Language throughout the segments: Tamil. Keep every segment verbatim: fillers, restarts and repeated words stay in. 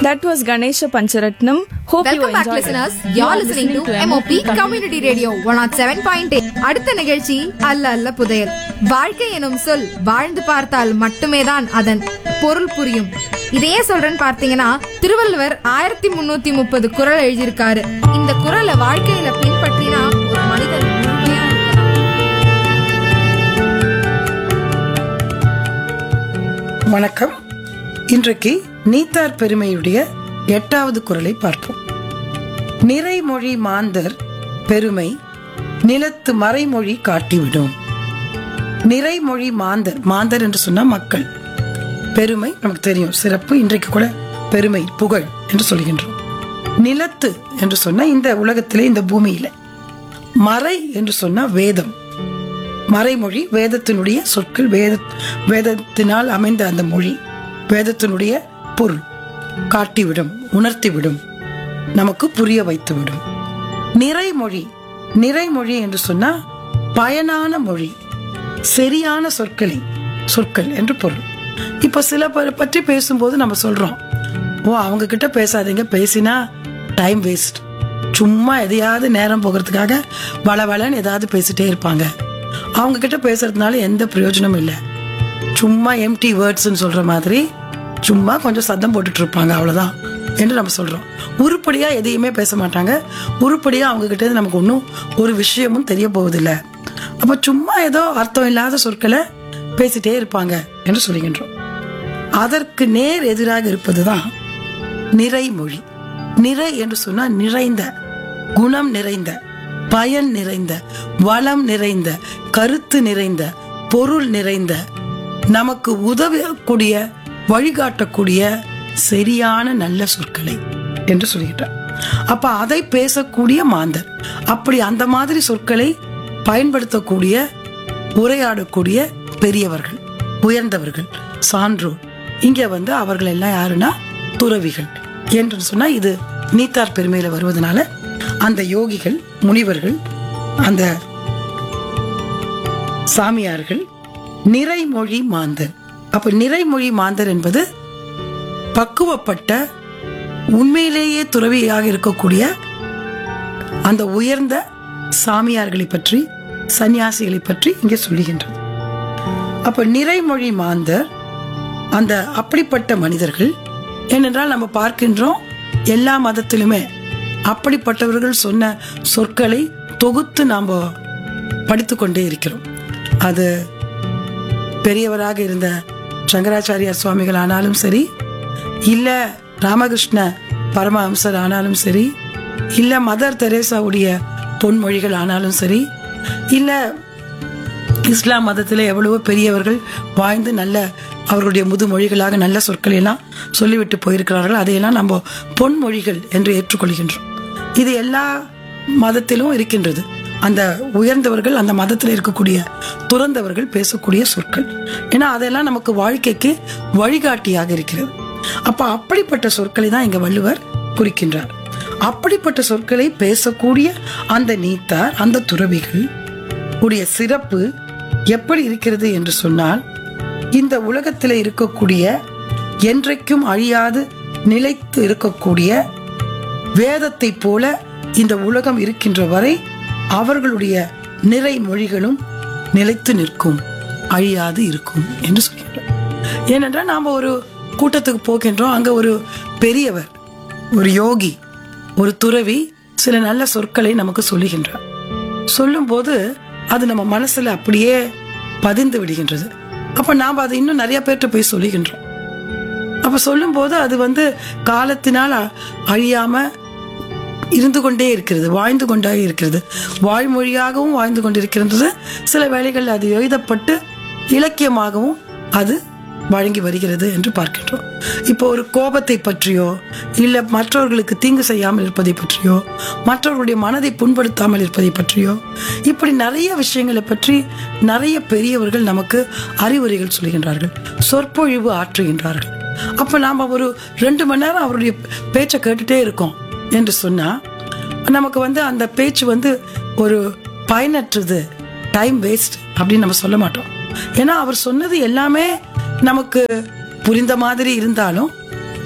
That was Ganesha Pancharatnam. Hope Welcome you back, enjoyed listeners. it. You're listening to M O P Community Radio one oh seven point eight. அடுத்த நிகழ்ச்சி அல்ல அல்ல புதையல். வாழ்க்கை எனும் சொல் வாழ்ந்து பார்த்தால் மட்டுமே தான் அதன் பொருள் புரியும். இதையே சொல்றேன்னு பார்த்தீங்கன்னா, திருவள்ளுவர் ஆயிரத்தி முன்னூத்தி முப்பது குறள் எழுதியிருக்காரு. இந்த குறளை வாழ்க்கையில பின்பற்றினா ஒரு மனிதன் முழுமையா இருக்கலாம். வணக்கம். இன்றைக்கு நீத்தார் பெருமையுடைய எட்டாவது குறளை பார்ப்போம். நிறைமொழி மாந்தர் பெருமை நிலத்து மறைமொழி காட்டிவிடும். நிறைமொழி மாந்தர், மாந்தர் என்று சொன்னா மக்கள். பெருமை நமக்கு தெரியும், சிறப்பு. இன்றைக்கு கூட பெருமை, புகழ் என்று சொல்கின்றோம். நிலத்து என்று சொன்னா இந்த உலகத்திலே, இந்த பூமியில. மறை என்று சொன்னா வேதம். மறைமொழி வேதத்தினுடைய சொற்கள், வேத வேதத்தினால் அமைந்த அந்த மொழி, வேதத்தினுடைய பொருள் காட்டிவிடும், உணர்த்திவிடும், நமக்கு புரிய வைத்துவிடும். நிறைமொழி, நிறைமொழி என்று சொன்னா பயனான மொழி, சரியான சொற்களை, சொற்கள் என்று பொருள். இப்ப சில பேரை பற்றி பேசும்போது நம்ம சொல்றோம், ஓ அவங்க கிட்ட பேசாதீங்க, பேசினா டைம் வேஸ்ட், சும்மா எதையாவது நேரம் போகிறதுக்காக வளவளன்னு ஏதாவது பேசிட்டே இருப்பாங்க, அவங்க கிட்ட பேசுறதுனால எந்த பிரயோஜனமும் இல்லை, சும்மா எம்டி வேர்ட்ஸ்ன்னு சொல்ற மாதிரி சும்மா கொஞ்சம் சத்தம் போட்டுட்டு இருப்பாங்க, அவ்வளவுதான் என்று நம்ம சொல்றோம். உருப்படியா எதையுமே பேச மாட்டாங்க, உருப்படியா அவங்க கிட்ட இருந்து நமக்கு ஒன்றும் ஒரு விஷயமும் தெரிய போவதில்லை. அப்ப சும்மா ஏதோ அர்த்தம் இல்லாத சொற்களை பேசிட்டே இருப்பாங்க என்று சொல்லுகின்றோம். அதற்கு நேர் எதிராக இருப்பதுதான் நிறைமொழி. நிறை என்று சொன்னா நிறைந்த, குணம் நிறைந்த, பயன் நிறைந்த, வளம் நிறைந்த, கருத்து நிறைந்த, பொருள் நிறைந்த, நமக்கு உதவக்கூடிய, வழிகாட்டக்கூடிய சரியான நல்ல சொற்களை என்று சொல்கிறார். அப்ப அதை பேசக்கூடிய மாந்தர், அப்படி அந்த மாதிரி சொற்களை பயன்படுத்தக்கூடிய, உரையாடக்கூடிய பெரியவர்கள், உயர்ந்தவர்கள், சான்றோர். இங்க வந்து அவர்கள் எல்லாம் யாருன்னா துறவிகள் என்று சொன்னா, இது நீத்தார் பெருமையில வருவதனால அந்த யோகிகள், முனிவர்கள், அந்த சாமியார்கள் நிறைமொழி மாந்தர். அப்ப நிறைமொழி மாந்தர் என்பது பக்குவப்பட்ட, உண்மையிலேயே துறவியாக இருக்கக்கூடிய அந்த உயர்ந்த சாமியார்களை பற்றி, சன்னியாசிகளை பற்றி இங்கே சொல்லுகின்றது. அப்ப நிறைமொழி மாந்தர் அந்த அப்படிப்பட்ட மனிதர்கள். ஏனென்றால் நம்ம பார்க்கின்றோம் எல்லா மதத்திலுமே அப்படிப்பட்டவர்கள் சொன்ன சொற்களை தொகுத்து நாம் படித்து கொண்டே இருக்கிறோம். அது பெரியவராக இருந்த சங்கராச்சாரியார் சுவாமிகள் ஆனாலும் சரி, இல்ல ராமகிருஷ்ண பரமஹம்சர் ஆனாலும் சரி, இல்ல மதர் தெரேசாவுடைய பொன்மொழிகள் ஆனாலும் சரி, இல்ல இஸ்லாம் மதத்தில் எவ்வளவோ பெரியவர்கள் வாழ்ந்து நல்ல அவர்களுடைய முதுமொழிகளாக நல்ல சொற்களை எல்லாம் சொல்லிவிட்டு போயிருக்கிறார்கள். அதையெல்லாம் நம்ம பொன்மொழிகள் என்று ஏற்றுக்கொள்கின்றோம். இது எல்லா மதத்திலும் இருக்கின்றது. அந்த உயர்ந்தவர்கள், அந்த மதத்தில் இருக்கக்கூடிய துறந்தவர்கள் பேசக்கூடிய சொற்கள். ஏன்னா அதெல்லாம் நமக்கு வாழ்க்கைக்கு வழிகாட்டியாக இருக்கிறது. அப்ப அப்படிப்பட்ட சொற்களை தான் இங்க வள்ளுவர் குறிக்கின்றார். அப்படிப்பட்ட சொற்களை பேசக்கூடிய அந்த நீத்தார், அந்த துறவிகள் உடைய சிறப்பு எப்படி இருக்கிறது என்று சொன்னால், இந்த உலகத்தில் இருக்கக்கூடிய, என்றைக்கும் அழியாது நிலைத்து இருக்கக்கூடிய வேதத்தை போல இந்த உலகம் இருக்கின்ற வரை அவர்களுடைய நிறை மொழிகளும் நிலைத்து நிற்கும், அழியாது இருக்கும் என்று சொல்கின்றோம். ஏனென்றால் நாம ஒரு கூட்டத்துக்கு போகின்றோம், அங்க ஒரு பெரியவர், ஒரு யோகி, ஒரு துறவி சில நல்ல சொற்களை நமக்கு சொல்லுகின்றார். சொல்லும் போது அது நம்ம மனசுல அப்படியே பதிந்து விடுகின்றது. அப்ப நாம் அதை இன்னும் நிறைய பேர்கிட்ட போய் சொல்லுகின்றோம். அப்ப சொல்லும் போது அது வந்து காலத்தினால் அழியாம இருந்து கொண்டே இருக்கிறது, வாழ்ந்து கொண்டே இருக்கிறது, வாய்மொழியாகவும் வாழ்ந்து கொண்டிருக்கிறது. சில வேளைகளில் அது எழுதப்பட்டு இலக்கியமாகவும் அது வழங்கி வருகிறது என்று பார்க்கின்றோம். இப்போ ஒரு கோபத்தை பற்றியோ, இல்ல மற்றவர்களுக்கு தீங்கு செய்யாமல் இருப்பதை பற்றியோ, மற்றவர்களுடைய மனதை புண்படுத்தாமல் இருப்பதை பற்றியோ, இப்படி நிறைய விஷயங்களை பற்றி நிறைய பெரியவர்கள் நமக்கு அறிவுரைகள் சொல்கின்றார்கள், சொற்பொழிவு ஆற்றுகின்றார்கள். அப்ப நாம ஒரு ரெண்டு மணி நேரம் அவருடைய பேச்சை கேட்டுட்டே இருக்கோம் என்று சொன்னா, நமக்கு வந்து அந்த பேச்சு வந்து ஒரு பயனற்றது, டைம் வேஸ்ட் அப்படின்னு நம்ம சொல்ல மாட்டோம். ஏன்னா அவர் சொன்னது எல்லாமே நமக்கு புரிந்த மாதிரி இருந்தாலும்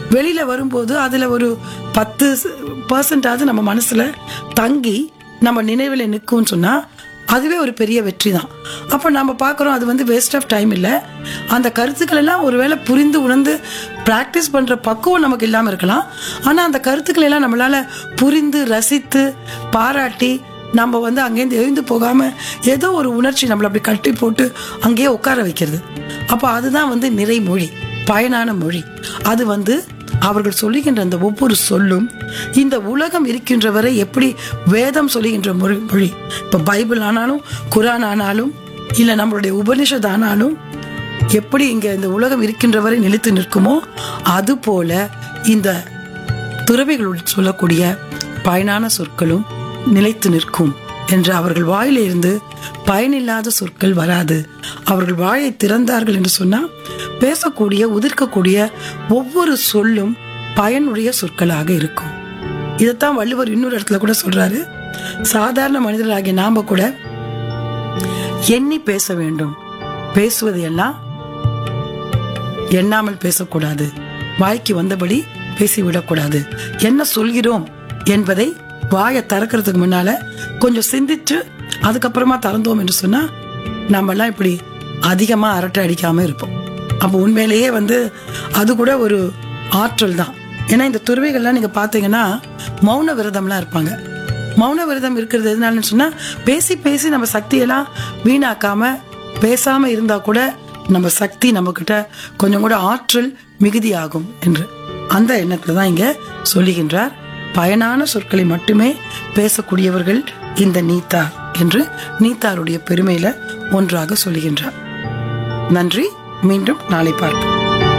வெளியில வரும்போது அதுல ஒரு பத்து பர்சன்டாவது நம்ம மனசுல தங்கி நம்ம நினைவில் நிற்கும்னு சொன்னா அதுவே ஒரு பெரிய வெற்றி தான். அப்போ நம்ம பார்க்குறோம் அது வந்து வேஸ்ட் ஆஃப் டைம் இல்லை. அந்த கருத்துக்கள் எல்லாம் ஒருவேளை புரிந்து உணர்ந்து ப்ராக்டிஸ் பண்ணுற பக்குவம் நமக்கு இல்லாமல் இருக்கலாம். ஆனால் அந்த கருத்துக்களை எல்லாம் நம்மளால் புரிந்து ரசித்து பாராட்டி நம்ம வந்து அங்கேருந்து எழுந்து போகாமல் ஏதோ ஒரு உணர்ச்சி நம்மளை அப்படி கட்டி போட்டு அங்கேயே உட்கார வைக்கிறது. அப்போ அதுதான் வந்து நிறைமொழி, பயனான மொழி. அது வந்து அவர்கள் சொல்லுகின்ற அந்த ஒவ்வொரு சொல்லும் இந்த உலகம் இருக்கின்ற வரை எப்படி வேதம் சொல்லுகின்ற மொழி மொழி இப்போ பைபிள் ஆனாலும் குரான் ஆனாலும் இல்லை நம்மளுடைய உபனிஷத் ஆனாலும் எப்படி இங்கே இந்த உலகம் இருக்கின்ற வரை நிலைத்து நிற்குமோ அது போல இந்த துறவிகள் சொல்லக்கூடிய பயனான சொற்களும் நிலைத்து நிற்கும் என்று அவர்கள் வாயிலிருந்து பயனில்லாத சொற்கள் வராது. அவர்கள் வாயை திறந்தார்கள் என்று சொன்னால் பேசக்கூடிய உதிர்க்கக்கூடிய ஒவ்வொரு சொல்லும் பயனுடைய சொற்களாக இருக்கும். இதைத்தான் வள்ளுவர் இன்னொரு இடத்துல கூட சொல்றாரு, சாதாரண மனிதர்களாகிய நாம கூட எண்ணி பேச வேண்டும், பேசுவது எல்லாம் எண்ணாமல் பேசக்கூடாது, வாய்க்கு வந்தபடி பேசிவிடக்கூடாது. என்ன சொல்கிறோம் என்பதை வாயை திறக்கிறதுக்கு முன்னால கொஞ்சம் சிந்திச்சு அதுக்கப்புறமா திறந்தோம் என்று சொன்னா நம்ம எல்லாம் இப்படி அதிகமா அரட்டை அடிக்காம இருப்போம். அப்போ உண்மையிலேயே வந்து அது கூட ஒரு ஆற்றல் தான். ஏன்னா இந்த துறவிகள்லாம் நீங்க பாத்தீங்கன்னா மௌன விரதம்லாம் இருப்பாங்க. மௌன விரதம் இருக்கிறது எதனாலன்னு சொன்னா பேசி பேசி நம்ம சக்தியெல்லாம் வீணாக்காம பேசாம இருந்தா கூட நம்ம சக்தி நம்ம கிட்ட கொஞ்சம் கூட ஆற்றல் மிகுதியாகும் என்று அந்த எண்ணத்துல தான் இங்க சொல்லுகின்றார். பயனான சொற்களை மட்டுமே பேசக்கூடியவர்கள் இந்த நீத்தார் என்று நீத்தாருடைய பெருமையில ஒன்றாக சொல்லுகின்றார். நன்றி. மீண்டும் நாளை பார்ப்போம்.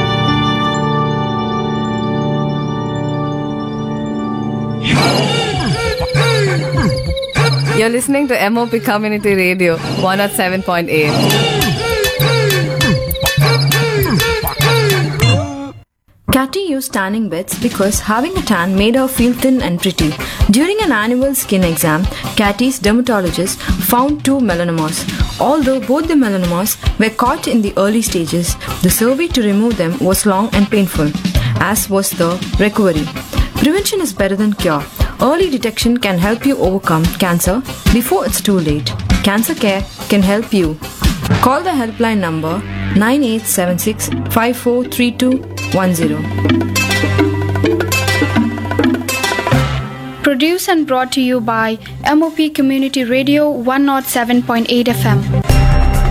You're listening to M O P Community Radio one oh seven point eight. Catty used tanning beds because having a tan made her feel thin and pretty. During an annual skin exam, Catty's dermatologist found two melanomas. Although both the melanomas were caught in the early stages, the survey to remove them was long and painful, as was the recovery. Prevention is better than cure. Early detection can help you overcome cancer before it's too late. Cancer Care can help you. Call the helpline number nine eight seven six, five four three two one zero. Produced and brought to you by M O P Community Radio one oh seven point eight F M.